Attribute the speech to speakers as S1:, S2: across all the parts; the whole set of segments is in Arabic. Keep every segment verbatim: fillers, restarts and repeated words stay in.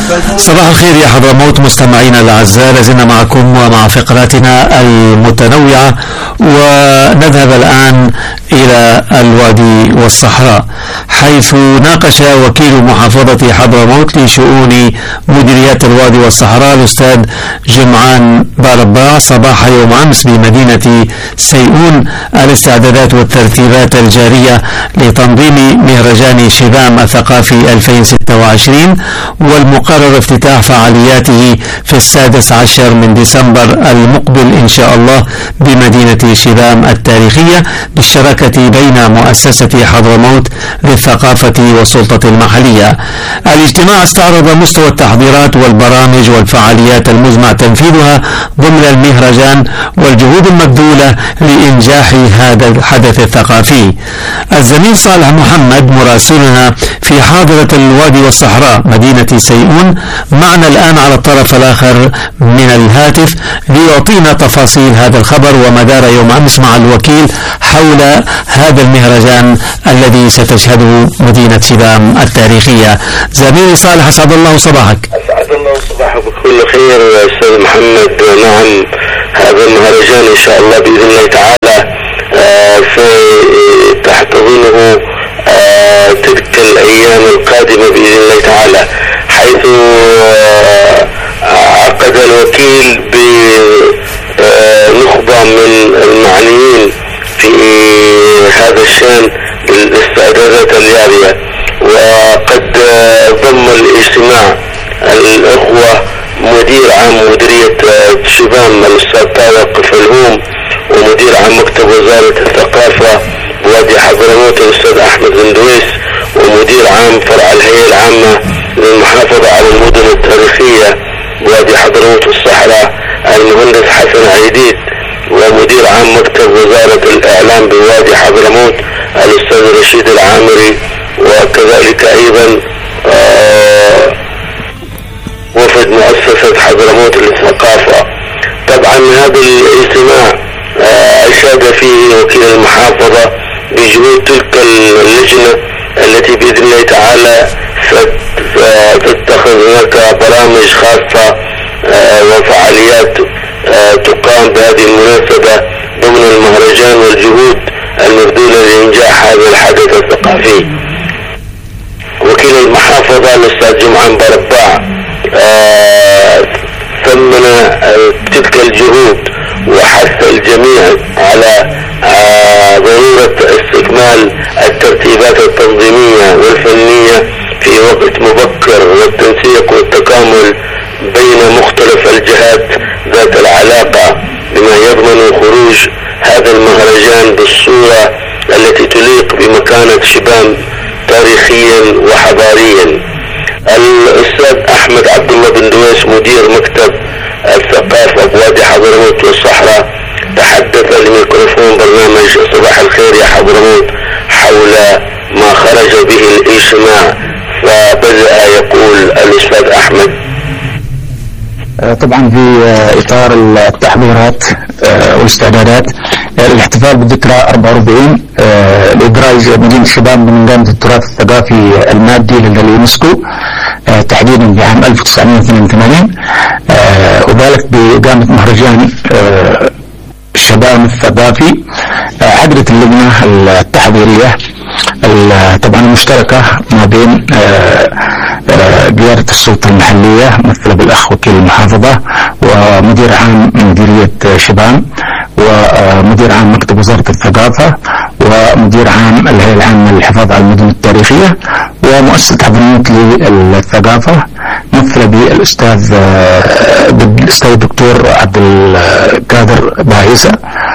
S1: صباح الخير يا حضرموت مستمعينا الأعزاء، لازلنا معكم ومع فقراتنا المتنوعة، ونذهب الآن إلى الوادي والصحراء، حيث ناقش وكيل محافظة حضرموت لشؤون مديريات الوادي والصحراء الأستاذ جمعان بارباع صباح يوم أمس بمدينة سيئون الاستعدادات والترتيبات الجارية لتنظيم مهرجان شبام الثقافي ألفين وستة وعشرين، والمقرر افتتاح فعالياته في السادس عشر من ديسمبر المقبل إن شاء الله بمدينة شبام التاريخية، بالشراكة بين مؤسسة حضرموت للثقافة والسلطة المحلية. الاجتماع استعرض مستوى التحضيرات والبرامج والفعاليات المزمع تنفيذها ضمن المهرجان والجهود المبذولة لإنجاح هذا الحدث الثقافي. الزميل صالح محمد مراسلنا في حاضرة الوادي والصحراء مدينة سيئون معنا الآن على الطرف الآخر من الهاتف ليعطينا تفاصيل هذا الخبر ومدار يوم أمس مع الوكيل حول هذا المهرجان الذي ستشهده مدينة شبام التاريخية. زميلي صالح، أسعد الله صباحك.
S2: أسعد الله صباحك بكل خير أستاذ محمد. نعم، هذا المهرجان إن شاء الله بإذن الله تعالى آه سيحتضنه آه تلك الأيام القادمة بإذن الله تعالى، حيث آه عقد الوكيل بنخبة من المعنيين في هذا الشان للاستعدادات الجارية، وقد ضم الاجتماع الأخوة مدير عام مديرية شبام الأستاذ طارق الفلهوم، ومدير عام مكتب وزارة الثقافة بوادي حضرموت الأستاذ أحمد زندويس، ومدير عام فرع الهيئة العامة للمحافظة على المدن التاريخية بوادي حضرموت والصحراء المهندس حسن عيديد، ومدير عام مكتب وزارة الإعلام بوادي حضرموت الأستاذ رشيد العامري، وكذلك أيضا آه وفد مؤسسة حضرموت للثقافة. طبعا هذا الاجتماع آه أشاد فيه وكيل المحافظة بجهود تلك اللجنة التي بإذن الله تعالى ستتخذ هناك برامج خاصة آه وفعاليات آه تقام بهذه المناسبة ضمن المهرجان والجهود المبذولة لإنجاح هذا الحدث الثقافي. وكيل المحافظة الأستاذ جمعان بارباع آه ثمن آه تلك الجهود وحث الجميع على آه ضرورة استكمال الترتيبات التنظيمية والفنية في وقت مبكر، والتنسيق والتكامل بين مختلف الجهات ذات العلاقة بما يضمن خروج هذا المهرجان بالصورة التي تليق بمكانة شبام تاريخيا وحضاريا. الأستاذ أحمد عبد الله بن دويس مدير مكتب الثقافة بوادي حضرموت والصحراء تحدث لميكروفون برنامج صباح الخير يا حضرموت حول ما خرج به الاجتماع، فبدأ يقول الأستاذ أحمد.
S3: طبعا في إطار التحضيرات والاستعدادات الاحتفال بالذكرى أربعة وأربعين لإدراج مدينة شباب من منظمة التراث الثقافي المادي لدى اليونسكو تحديدا في عام ألف وتسعمائة واثنين وثمانين، وذلك بإقامة مهرجان شباب الثقافي. عقدت اللجنة التحضيرية طبعا المشتركة ما بين قيادة السلطة المحلية مثل بالأخ وكيل المحافظة ومدير عام مديرية شباب ومدير عام مكتب وزارة الثقافة ومدير عام الهيئة العامة للحفاظ على المدن التاريخية ومؤسسة حضرموت للثقافة مثل بالأستاذ الأستاذ الدكتور عبد القادر باهيسة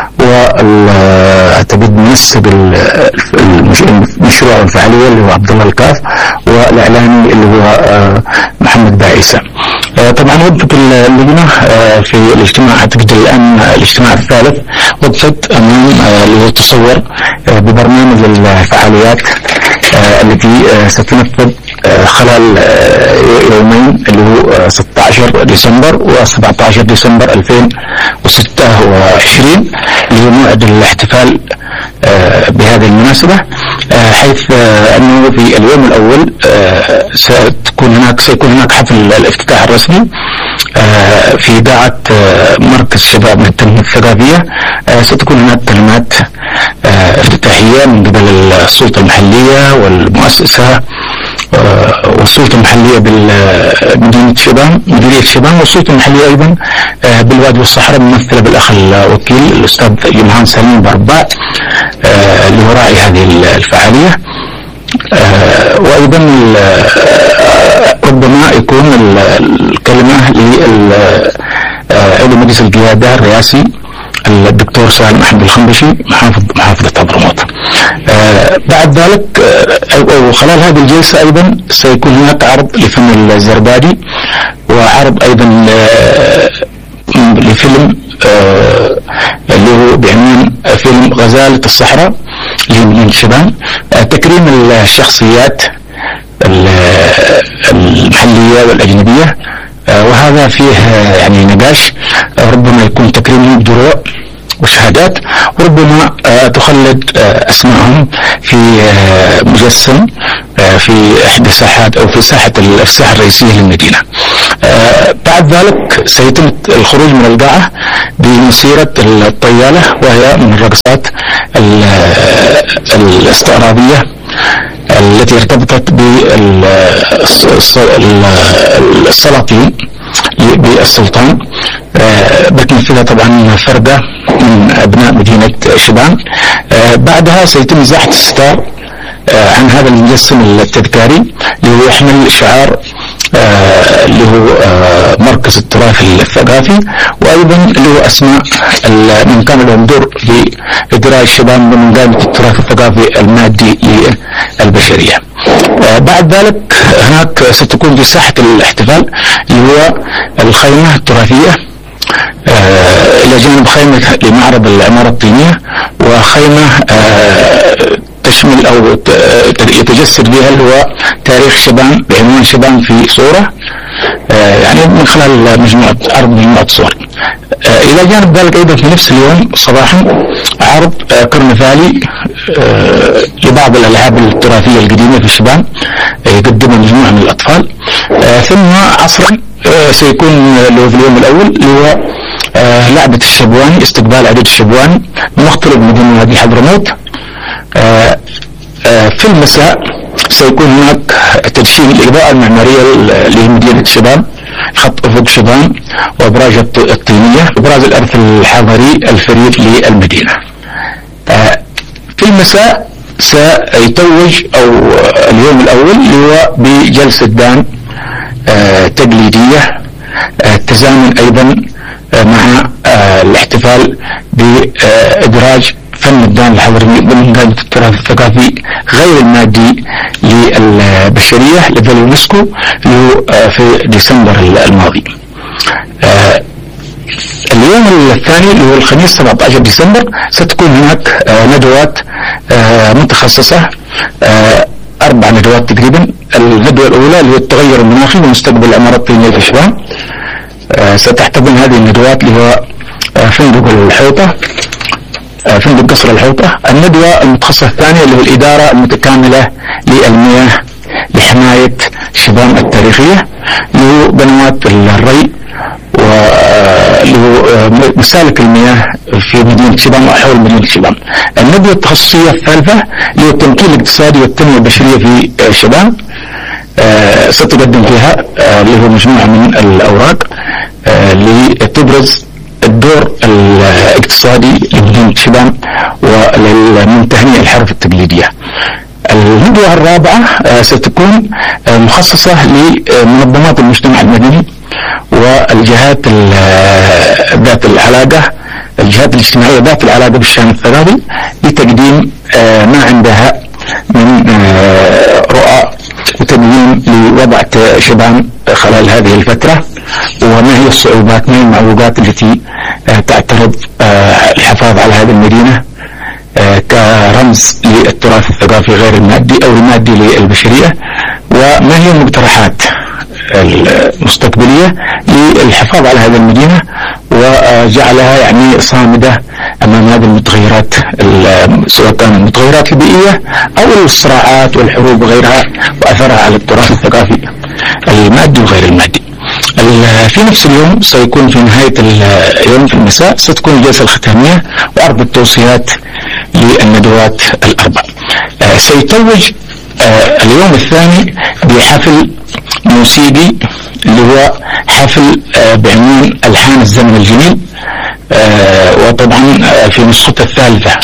S3: والتبد منسب المشروع والفعالية اللي هو عبد الله الكاف، والإعلامي اللي هو محمد باعيسة. طبعا وقفت اللجنة في الاجتماع، اعتقد الآن الاجتماع الثالث، وقفت أمام اللي هو تصور ببرنامج الفعاليات التي ستنفذ خلال يومين اللي هو ستة عشر ديسمبر و سبعة عشر ديسمبر ألفين وستة وعشرين اللي هو موعد الاحتفال بهذه المناسبة. حيث أنه في اليوم الأول ستكون هناك سيكون هناك حفل الافتتاح الرسمي في إذاعة مركز شباب من التنمية الثقافية. ستكون هناك كلمات افتتاحية من قبل السلطة المحلية والمؤسسة والسلطة المحلية بالمدينة شبان مديرية شبان، والسلطة المحلية أيضا بالوادي والصحراء ممثلة بالأخ الوكيل الأستاذ يمهان سليم برباء اللي هو راعي هذه الفعالية. وأيضا ربما يكون الكلمة لعضو مجلس القيادة الرئاسي الدكتور سالم أحمد الخنبشي محافظ محافظة حضرموت. آه بعد ذلك آه وخلال هذه الجلسة أيضا سيكون هناك عرض لفن الزربادي، وعرض أيضا آه لفيلم آه اللي هو بعنوان فيلم غزالة الصحراء لمدينة شبان، آه تكريم الشخصيات المحلية والأجنبية، آه وهذا فيه آه يعني نقاش، آه ربما يكون تكريم بدروع وشهادات، وربما آه تخلد آه أسمائهم في آه مجسم آه في إحدى ساحات أو في ساحة الساحة الرئيسية للمدينة. آه بعد ذلك سيتم الخروج من القاعة بمسيرة الطيالة، وهي من الرقصات الاستعراضية التي ارتبطت بالسلاطين بالسلطان، بتمثلها طبعا فردة من أبناء مدينة شبان. بعدها سيتم إزاحة الستار عن هذا المجسم التذكاري اللي هو يحمل شعار اللي هو مركز التراث الثقافي، وأيضا اللي هو أسماء من كان لهم دور في إدراج شباب من قائمة التراث الثقافي المادي للبشرية. بعد ذلك هناك ستكون في ساحة الاحتفال اللي هو الخيمة التراثية، إلى جانب خيمة لمعرض العمارة الطينية، وخيمة تشمل أو يتجسد بها اللي هو تاريخ شبان بعنوان شبان في صورة، يعني من خلال مجموعة عرض مجموعة صور. إلى جانب ذلك أيضا في نفس اليوم صباحا عرض كرنفالي لبعض الألعاب التراثية القديمة في شبان يقدمها مجموعة من الأطفال. ثم عصرا سيكون له في اليوم الأول اللي هو لعبة الشبواني، استقبال عدد الشبواني مختلط مدينة وادي حضرموت. في المساء سيكون هناك تدشين الإضاءة المعمارية لمدينة شبان، خط أفق شبان وأبراج الطينية وأبراج الأرث الحضري الفريد للمدينة. في المساء سيتوج أو اليوم الأول اللي هو بجلسة دان تقليدية، تزامن أيضا مع الاحتفال بإدراج فن الدان الحضري ضمن قائمة التراث الثقافي غير المادي للبشرية لدى اليونسكو اللي هو في ديسمبر الماضي. اليوم الثاني اللي هو الخميس سبعة عشر ديسمبر ستكون هناك ندوات متخصصة، أربع ندوات تقريبا. الندوة الأولى اللي هو التغير المناخي ومستقبل العمارة الطينية في شبان، ستحتضن هذه الندوات اللي هو فندق الحوطة فندق قصر الحوطة. الندوة المتخصصة الثانية اللي هو الإدارة المتكاملة للمياه لحماية شبان التاريخية اللي هو قنوات الري واللي هو مسالك المياه في مدينة شبان وحول مدينة شبان. الندوة التخصصية الثالثة اللي هو التمكين الاقتصادي والتنمية البشرية في شبان، آه ستقدم فيها آه اللي هو مجموعة من الأوراق آه لتبرز الدور الاقتصادي لمدينة شبان وللمنتهني الحرف التقليدية. الندوة الرابعة آه ستكون آه مخصصة لمنظمات المجتمع المدني والجهات ذات العلاقة الجهات الاجتماعية ذات العلاقة بالشأن الثقافي لتقديم آه ما عندها من آه رؤى وتبيين لوضع شبان خلال هذه الفترة، وما هي الصعوبات ما هي المعوقات التي آه تعترض آه الحفاظ على هذه المدينة آه كرمز للتراث الثقافي غير المادي أو المادي للبشرية، وما هي المقترحات المستقبلية للحفاظ على هذه المدينة وجعلها يعني صامدة أمام هذه المتغيرات، سواء كانت المتغيرات البيئية أو الصراعات والحروب وغيرها وأثرها على التراث الثقافي المادي وغير المادي. في نفس اليوم سيكون في نهاية اليوم في المساء ستكون الجلسة الختامية وعرض التوصيات للندوات الأربع. سيتوج اليوم الثاني بحفل موسيقي اللي هو حفل بعنوان ألحان الزمن الجميل، وطبعا في نسخته الثالثة،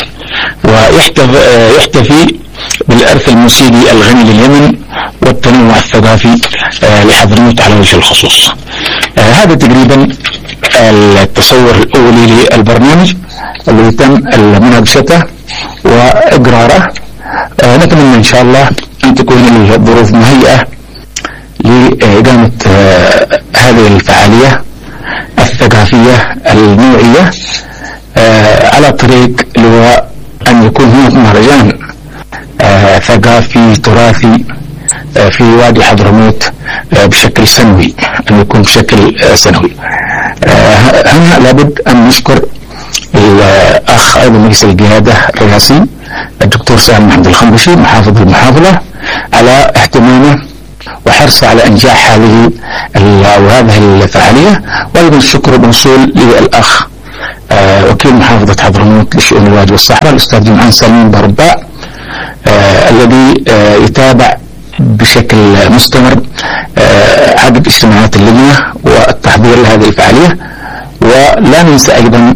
S3: ويحتفي بالإرث الموسيقي الغني لليمن والتنوع الثقافي لحضرموت على وجه الخصوص. هذا تقريبا التصور الأولي للبرنامج الذي تم مناقشته وإقراره. نتمنى إن شاء الله أن تكون الظروف مهيئة لإقامة هذه الفعالية الثقافية النوعية على طريق اللي هو أن يكون هناك مهرجان ثقافي تراثي في وادي حضرموت بشكل سنوي، أن يكون بشكل سنوي. هنا لابد أن نشكر الأخ أيضا مجلس القيادة الرئاسي الدكتور سالم محمد الخنبشي محافظ المحافظة على اهتمامه وحرصه على إنجاح هذه وهذه الفعالية، وأيضا الشكر موصول للأخ وكيل محافظة حضرموت لشؤون الوادي والصحراء الأستاذ جمعان سليم برباء الذي يتابع بشكل مستمر عدد اجتماعات اللجنة والتحضير لهذه الفعالية. ولا ننسى أيضا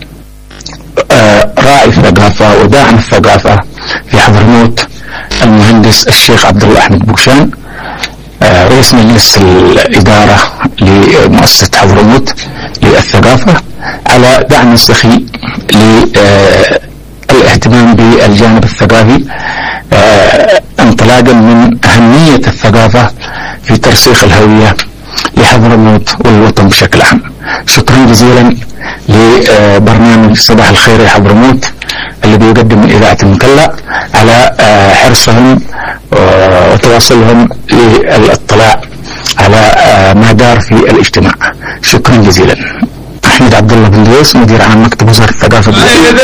S3: راعي الثقافة وداعم الثقافة في حضرموت المهندس الشيخ عبد الله أحمد بوشان رئيس مجلس الإدارة لمؤسسة حضرموت للثقافة على دعم السخي للاهتمام بالجانب الثقافي انطلاقا من أهمية الثقافة في ترسيخ الهوية لحضرموت والوطن بشكل عام. شكرا جزيلا لبرنامج صباح الخير يا حضرموت الذي يقدم من إذاعة المكلا على حرصهم وتواصلهم للاطلاع على ما دار في الاجتماع. شكرا جزيلا. أحمد عبد الله بن دويس مدير عام مكتب وزارة الثقافة.